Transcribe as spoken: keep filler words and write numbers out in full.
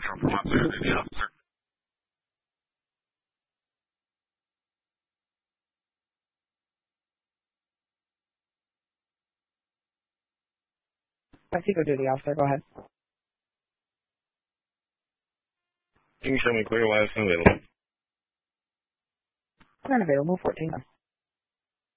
from officer to the officer. Mexico duty officer, go ahead. Can you show me clear why it's unavailable? Unavailable, fourteen.